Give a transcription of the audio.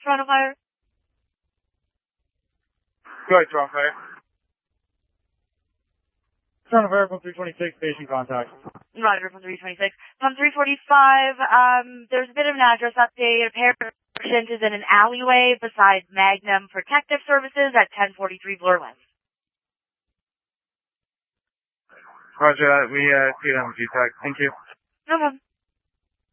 Toronto Fire. Go ahead, Toronto Fire. Toronto Fire from 326, station contact. Roger, from 326. From 345, there's a bit of an address update. A patient is in an alleyway beside Magnum Protective Services at 1043 Bloor West. Roger that. We see it on the G-Tag. Thank you. No problem.